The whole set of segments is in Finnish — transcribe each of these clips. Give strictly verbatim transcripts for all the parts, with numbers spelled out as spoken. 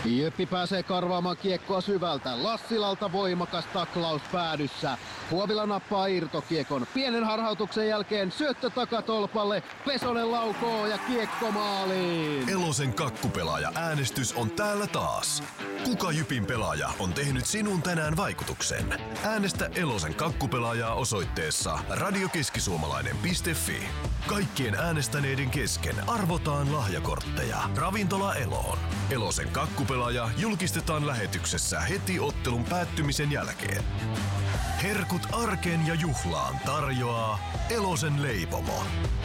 Jyppi pääsee karvaamaan kiekkoa syvältä. Lassilalta voimakas taklaus päädyssä. Huovila nappaa irtokiekon. Pienen harhautuksen jälkeen syöttö takatolpalle. Pesonen laukoo ja kiekko maaliin. Elosen kakkupelaaja äänestys on täällä taas. Kuka Jypin pelaaja on tehnyt sinun tänään vaikutuksen? Äänestä Elosen kakkupelaajaa osoitteessa radiokeskisuomalainen piste fi. Kaikkien äänestäneiden kesken arvotaan lahjakortteja. Ravintola Eloon. Elosen kakkupelaaja julkistetaan lähetyksessä heti ottelun päättymisen jälkeen. Herkut arkeen ja juhlaan tarjoaa Elosen leipomo.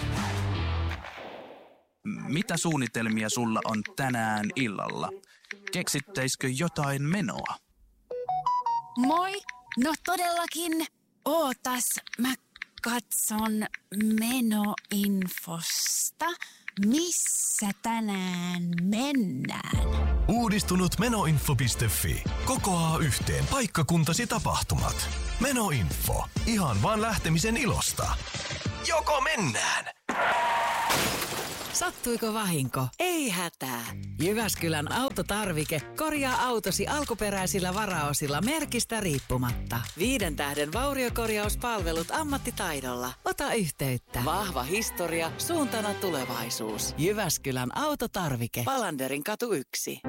Mitä suunnitelmia sulla on tänään illalla? Keksittäisikö jotain menoa? Moi! No todellakin. Ootas, mä katson menoinfosta. Missä tänään mennään? Uudistunut menoinfo piste fi kokoaa yhteen paikkakuntasi tapahtumat. Menoinfo. Ihan vaan lähtemisen ilosta. Joko mennään? Sattuiko vahinko? Ei hätää. Jyväskylän autotarvike korjaa autosi alkuperäisillä varaosilla merkistä riippumatta. Viiden tähden vauriokorjauspalvelut ammattitaidolla. Ota yhteyttä. Vahva historia, suuntana tulevaisuus. Jyväskylän autotarvike. Palanderin katu yksi.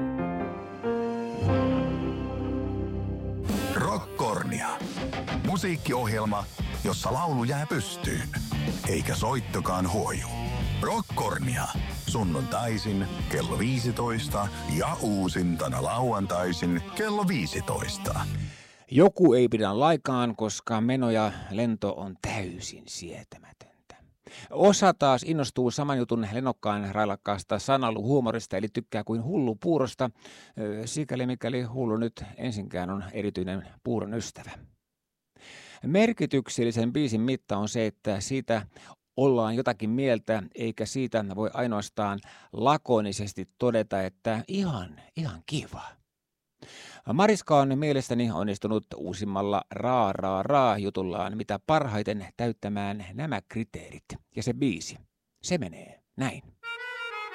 Rockkornia. Musiikkiohjelma, jossa laulu jää pystyyn, eikä soittokaan huoju. Rockkornia. Sunnuntaisin kello viisitoista ja uusintana lauantaisin kello viisitoista. Joku ei pidä laikaan, koska meno ja lento on täysin sietämätöntä. Osa taas innostuu saman jutun lennokkaan railakkaasta sanaluhuumorista, eli tykkää kuin hullu puurosta, sikäli mikäli hullu nyt ensinkään on erityinen puuron ystävä. Merkityksellisen biisin mitta on se, että siitä ollaan jotakin mieltä, eikä siitä voi ainoastaan lakonisesti todeta, että ihan, ihan kiva. Mariska on mielestäni onnistunut uusimmalla raa raa raa jutullaan mitä parhaiten täyttämään nämä kriteerit. Ja se biisi, se menee näin.